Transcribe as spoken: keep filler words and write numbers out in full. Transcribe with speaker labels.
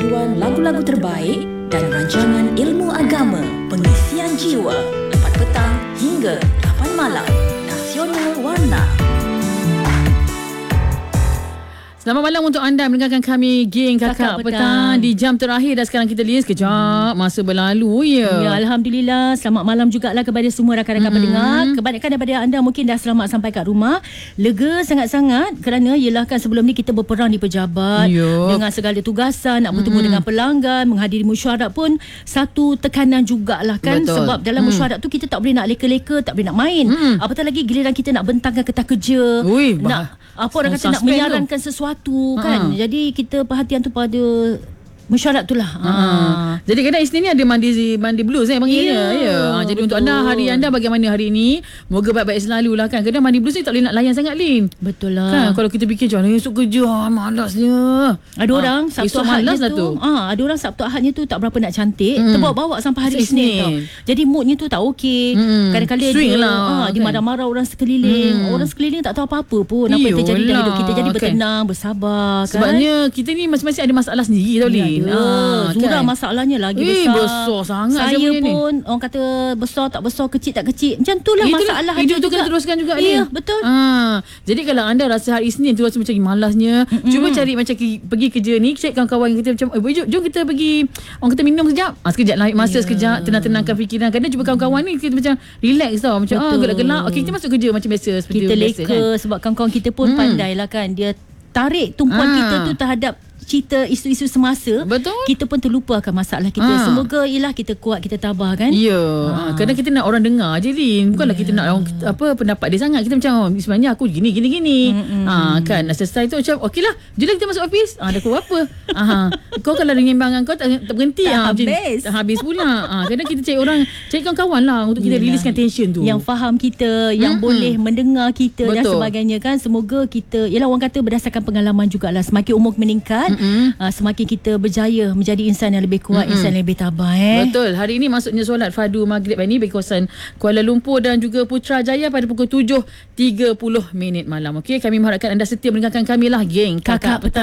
Speaker 1: paduan lagu-lagu terbaik dan rancangan ilmu agama, pengisian jiwa, empat petang hingga lapan malam. Nasional Warna.
Speaker 2: Selamat malam untuk anda mendengarkan kami geng Kakak, Kakak Petang. Petang di jam terakhir dah sekarang kita lihat sekejap masa berlalu ya.
Speaker 3: Ya, Alhamdulillah. Selamat malam jugalah kepada semua rakan-rakan mm-hmm. pendengar. Kebanyakan daripada anda mungkin dah selamat sampai kat rumah. Lega sangat-sangat kerana ialah kan sebelum ni kita berperang di pejabat Yup. dengan segala tugasan, nak bertemu mm-hmm. dengan pelanggan, menghadiri mesyuarat pun satu tekanan jugalah kan. Betul. Sebab dalam mm. mesyuarat tu kita tak boleh nak leka-leka, tak boleh nak main. Mm. Apatah lagi giliran kita nak bentangkan kertas kerja. Ui, nak bah. apa orang kata nak menyarankan tu. sesuatu kan. Ha. Jadi kita perhatian tu pada mesyuarat tu lah. Ha.
Speaker 2: Ha. Jadi kadang Isnin ni ada mandi mandi blues eh panggilnya. Ya. ya. Ha. Jadi betul. Untuk anda, hari anda bagaimana hari ini? Moga baik-baik selalu lah kan. Kadang mandi blues ni tak boleh nak layan sangat, Lin.
Speaker 3: Betul lah.
Speaker 2: Kan kalau kita fikir macam mana esok kerja, ah, malasnya.
Speaker 3: Ada ha. orang Sabtu Ahadnya tu, tu. Ah, ada orang Sabtu Ahadnya tu tak berapa nak cantik, hmm. terbawa-bawa sampai hari Isnin tau. Jadi moodnya tu tak okey. Hmm. Kadang-kadang dia
Speaker 2: lah,
Speaker 3: ah, kan? dimarah-marah orang sekeliling. Hmm. Orang sekeliling tak tahu apa-apa pun apa yang terjadi dalam hidup kita. Jadi okay. bertenang, bersabar kan.
Speaker 2: Sebabnya kita ni masing-masing ada masalah sendiri tau, Lin.
Speaker 3: Surah kan? Masalahnya lagi
Speaker 2: eh,
Speaker 3: besar.
Speaker 2: besar sangat.
Speaker 3: Saya pun ni. orang kata besar tak besar, kecil tak kecil. Macam tu lah masalah
Speaker 2: hidup tu kena teruskan juga ni.
Speaker 3: Ya, betul.
Speaker 2: Ha, jadi kalau anda rasa hari Isnin tu rasa macam malasnya, mm-hmm. cuba cari macam pergi kerja ni, cari kawan-kawan kita macam, eh, jom, jom kita pergi, orang kata minum sekejap. Ha, sekejap lah, masa yeah. sekejap, tenang-tenangkan fikiran. Kadang cuba kawan-kawan ni kita macam relax tau. Macam ah, gelak-gelak. Okey, kita masuk kerja macam biasa.
Speaker 3: Seperti kita leka kan? Sebab kawan-kawan kita pun mm. pandai lah kan. Dia tarik tumpuan ha. kita tu terhadap cerita isu-isu semasa.
Speaker 2: Betul.
Speaker 3: Kita pun terlupa akan masalah kita. Ha. Semoga ialah kita kuat, kita tabah kan.
Speaker 2: Ya. Ha. Kadang kita nak orang dengar je, Lin. Bukanlah yeah. kita nak orang, apa pendapat dia sangat. Kita macam oh, sebenarnya aku gini gini gini. Ha, kan selesai tu macam okeylah, jom kita masuk office. Ah, dah kau apa? Ha. Kau kalau dengan bangan kau tak, tak berhenti
Speaker 3: tak
Speaker 2: ha,
Speaker 3: habis.
Speaker 2: Tak habis pula. Ha. Kadang kita cari orang, cari kawan-kawan lah untuk kita releasekan tension tu.
Speaker 3: Yang faham kita, yang mm-hmm. boleh mendengar kita. Betul. Dan sebagainya kan. Semoga kita, ialah orang kata berdasarkan pengalaman jugalah, semakin umur meningkat, mm-hmm. uh, semakin kita berjaya menjadi insan yang lebih kuat, mm-hmm. insan yang lebih tabah. Eh?
Speaker 2: Betul. Hari ini masuknya solat fardu maghrib ini bagi kawasan Kuala Lumpur dan juga Putrajaya pada pukul tujuh tiga puluh minit malam. Okey, kami mengharapkan anda setia mendengarkan kami lah, geng Kakak, Kakak Petang.